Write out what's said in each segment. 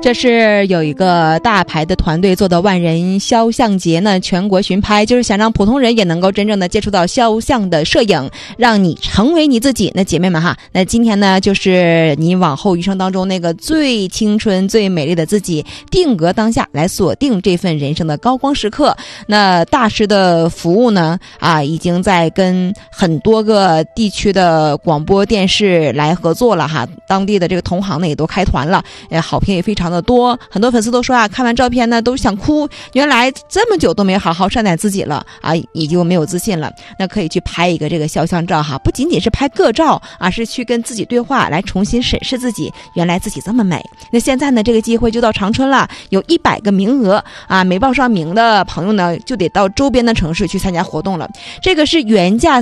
这是有一个大牌的团队做的万人肖像节呢，全国巡拍，就是想让普通人也能够真正的接触到肖像的摄影，让你成为你自己。那姐妹们哈，那今天呢，就是你往后余生当中那个最青春最美丽的自己，定格当下，来锁定这份人生的高光时刻。那大师的服务呢已经在跟很多个地区的广播电视来合作了哈，当地的这个同行呢也都开团了，好评也非常的多，很多粉丝都说看完照片呢都想哭，原来这么久都没好好善待自己了已经没有自信了。那可以去拍一个这个肖像照哈，不仅仅是拍个照是去跟自己对话，来重新审视自己，原来自己这么美。那现在呢，这个机会就到长春了，有100个名额没报上名的朋友呢就得到周边的城市去参加活动了。这个是原价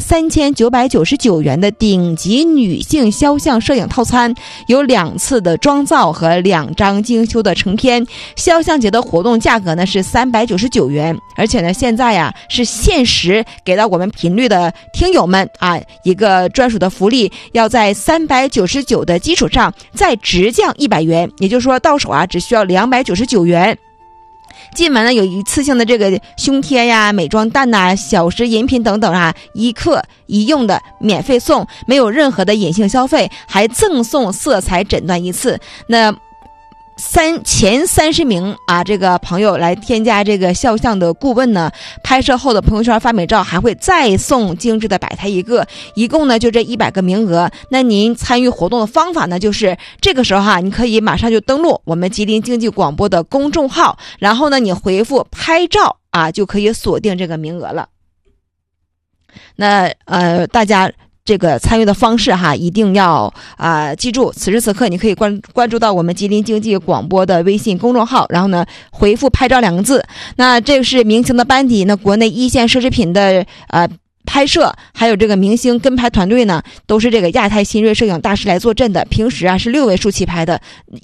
3999元的顶级女性肖像摄影套餐，有2次的妆造和2张精修的成片。肖像节的活动价格呢是399元，而且呢现在是限时给到我们频率的听友们一个专属的福利，要在399的基础上再直降100元，也就是说到手只需要299元。进门呢有一次性的这个胸贴呀、美妆蛋小食饮品等等一克一用的免费送，没有任何的隐性消费，还赠送色彩诊断1次。那前30名这个朋友来添加这个肖像的顾问呢，拍摄后的朋友圈发美照还会再送精致的摆台1个，一共呢就这100个名额。那您参与活动的方法呢，就是这个时候你可以马上就登录我们吉林经济广播的公众号，然后呢你回复拍照就可以锁定这个名额了。那大家这个参与的方式一定要记住，此时此刻你可以关注到我们吉林经济广播的微信公众号，然后呢回复拍照2个字。那这是明星的班底，那国内一线奢侈品的拍摄，还有这个明星跟拍团队呢，都是这个亚太新锐摄影大师来坐镇的，平时是6位数起拍的，